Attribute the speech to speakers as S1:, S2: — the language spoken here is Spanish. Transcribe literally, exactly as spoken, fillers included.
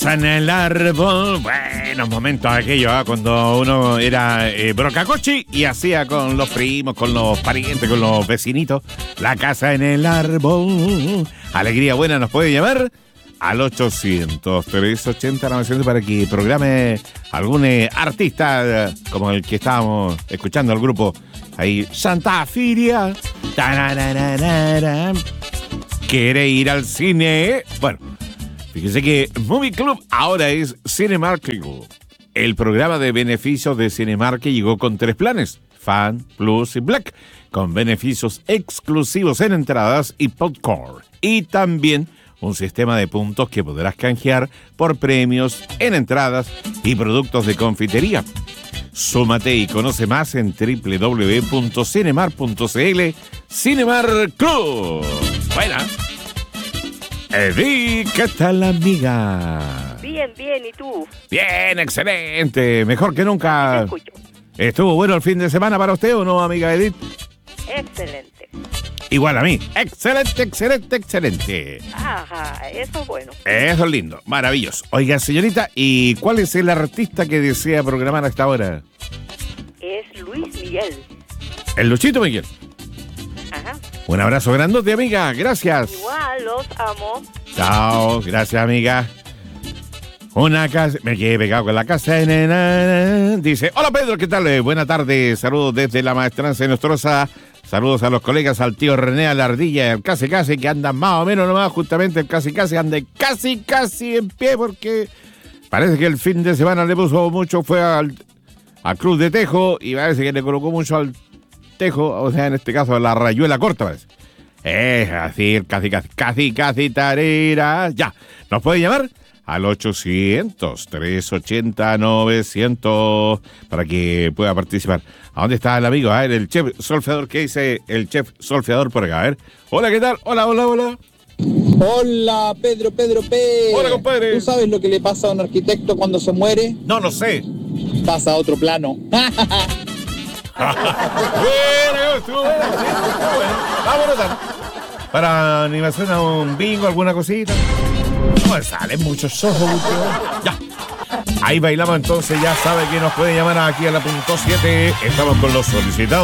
S1: En el árbol, buenos momentos aquellos, ¿eh? Cuando uno era eh, brocacochi y hacía con los primos, con los parientes, con los vecinitos, la casa en el árbol. Alegría buena nos puede llamar al ochocientos, trescientos ochenta, novecientos para que programe algún eh, artista eh, como el que estábamos escuchando, el grupo ahí, Santa Firia. ¿Quiere ir al cine? Bueno, fíjese que Movie Club ahora es Cinemark Club. El programa de beneficios de Cinemark llegó con tres planes: Fan, Plus y Black, con beneficios exclusivos en entradas y popcorn. Y también un sistema de puntos que podrás canjear por premios en entradas y productos de confitería. Súmate y conoce más en doble u doble u doble u punto cinemark punto c l. Cinemark Club. Buena. Edith, ¿qué tal, amiga?
S2: Bien, bien, ¿y tú?
S1: Bien, excelente, mejor que nunca.
S2: Te escucho.
S1: ¿Estuvo bueno el fin de semana para usted o no, amiga Edith?
S2: Excelente.
S1: Igual a mí, excelente, excelente, excelente.
S2: Ajá, eso es bueno.
S1: Eso es lindo, maravilloso. Oiga, señorita, ¿y cuál es el artista que desea programar a esta hora?
S2: Es Luis Miguel.
S1: El Luchito Miguel.
S2: Ajá.
S1: Un abrazo grandote, amiga, gracias.
S2: Igual, los amo.
S1: Chao, gracias, amiga. Una casa, me quedé pegado con la casa de nena. Dice, hola Pedro, ¿qué tal? Eh, buena tarde, saludos desde la Maestranza de Nostroza. Saludos a los colegas, al tío René, a la ardilla y al casi casi, que andan más o menos nomás, justamente el casi casi anda casi casi en pie, porque parece que el fin de semana le puso mucho, fue al, al Club de Tejo, y parece que le colocó mucho al Tejo, o sea, en este caso a la rayuela corta, parece. Es así, casi casi, casi casi tarera. Ya, nos puede llamar al ochocientos, trescientos ochenta, novecientos para que pueda participar. ¿A dónde está el amigo? A ver, el chef solfeador. ¿Qué dice el chef solfeador por acá? A ver. Hola, ¿qué tal? Hola, hola, hola.
S3: Hola, Pedro, Pedro P.
S1: Hola, compadre.
S3: ¿Tú sabes lo que le pasa a un arquitecto cuando se muere?
S1: No, no sé.
S3: Pasa a otro plano.
S1: Bueno, estuvo bueno, sí, estuvo bueno. Vámonos a... Para animación a un bingo, alguna cosita. No, salen muchos ojos. Ya. Ahí bailamos entonces, ya sabe que nos puede llamar aquí a la punto siete. Estamos con los solicitados.